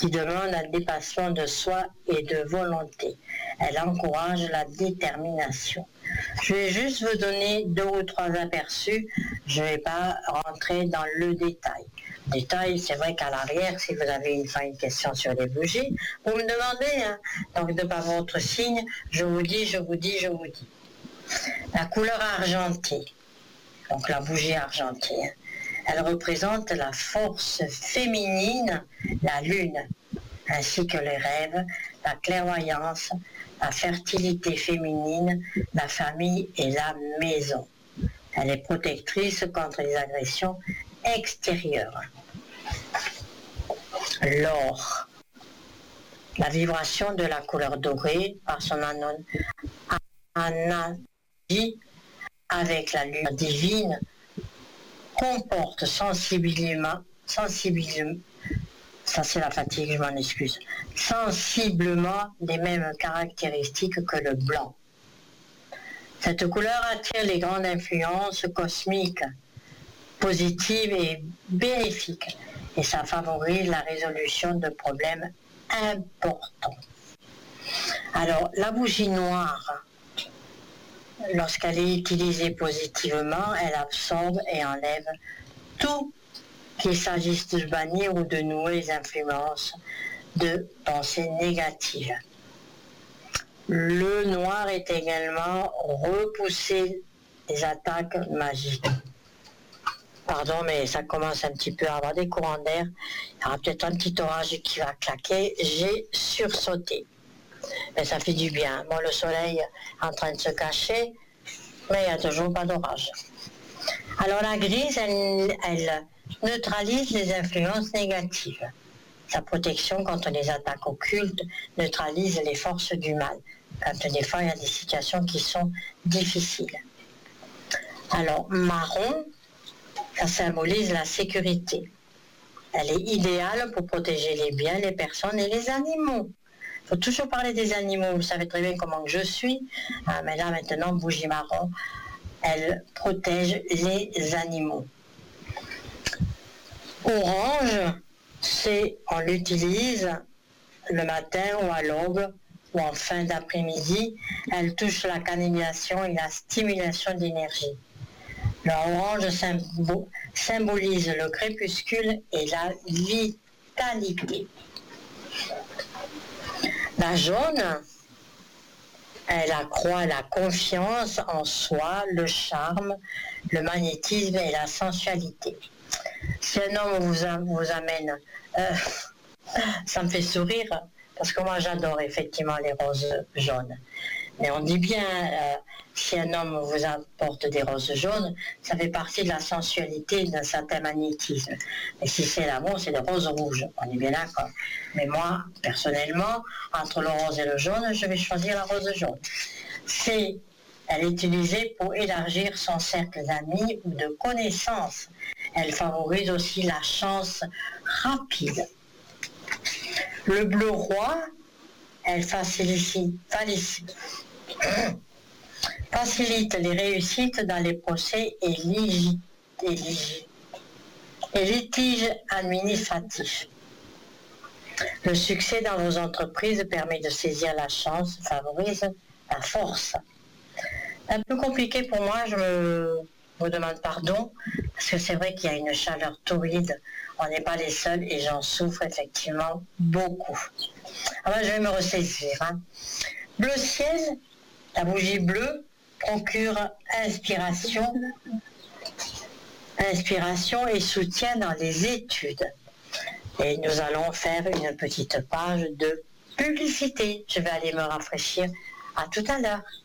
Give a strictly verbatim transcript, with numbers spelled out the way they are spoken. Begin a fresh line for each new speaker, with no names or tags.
qui demande un dépassement de soi et de volonté. Elle encourage la détermination. Je vais juste vous donner deux ou trois aperçus. Je ne vais pas rentrer dans le détail. Détail, c'est vrai qu'à l'arrière, si vous avez une fois une question sur les bougies, vous me demandez. Hein. Donc, de par votre signe, je vous dis, je vous dis, je vous dis. La couleur argentée, donc la bougie argentée, hein, elle représente la force féminine, la lune, ainsi que les rêves, la clairvoyance, la fertilité féminine, la famille et la maison. Elle est protectrice contre les agressions extérieures. L'or, la vibration de la couleur dorée par son analogie avec la lumière divine comporte sensiblement, sensiblement, ça c'est la fatigue, je m'en excuse, sensiblement les mêmes caractéristiques que le blanc. Cette couleur attire les grandes influences cosmiques, positives et bénéfiques, et ça favorise la résolution de problèmes importants. Alors, la bougie noire, lorsqu'elle est utilisée positivement, elle absorbe et enlève tout, qu'il s'agisse de bannir ou de nouer les influences de pensées négatives. Le noir est également repousser les attaques magiques. Pardon, mais ça commence un petit peu à avoir des courants d'air. Il y aura peut-être un petit orage qui va claquer. J'ai sursauté. Mais ça fait du bien. Bon, le soleil est en train de se cacher, mais il n'y a toujours pas d'orage. Alors la grise, elle, elle neutralise les influences négatives. Sa protection contre les attaques occultes neutralise les forces du mal. Quand des fois, il y a des situations qui sont difficiles. Alors, marron, ça symbolise la sécurité. Elle est idéale pour protéger les biens, les personnes et les animaux. Il faut toujours parler des animaux. Vous savez très bien comment je suis. Ah, mais là, maintenant, bougie marron, elle protège les animaux. Orange, c'est, on l'utilise le matin ou à l'aube ou en fin d'après-midi. Elle touche la canalisation et la stimulation d'énergie. L'orange symbolise le crépuscule et la vitalité. La jaune, elle accroît la confiance en soi, le charme, le magnétisme et la sensualité. Si un homme vous, a, vous amène, euh, ça me fait sourire, parce que moi j'adore effectivement les roses jaunes. Mais on dit bien, euh, si un homme vous apporte des roses jaunes, ça fait partie de la sensualité, d'un certain magnétisme. Et si c'est l'amour, c'est des roses rouges, on est bien d'accord. Mais moi, personnellement, entre le rose et le jaune, je vais choisir la rose jaune. C'est, elle est utilisée pour élargir son cercle d'amis ou de connaissances. Elle favorise aussi la chance rapide. Le bleu roi, elle facilite, facilite, facilite les réussites dans les procès et, ligi, et, ligi, et litiges administratifs. Le succès dans vos entreprises permet de saisir la chance, favorise la force. Un peu compliqué pour moi, je me, vous demande pardon, parce que c'est vrai qu'il y a une chaleur torride, on n'est pas les seuls et j'en souffre effectivement beaucoup. Alors je vais me ressaisir. Hein. Bleu ciel, la bougie bleue procure inspiration, inspiration et soutien dans les études. Et nous allons faire une petite page de publicité. Je vais aller me rafraîchir. À tout à l'heure.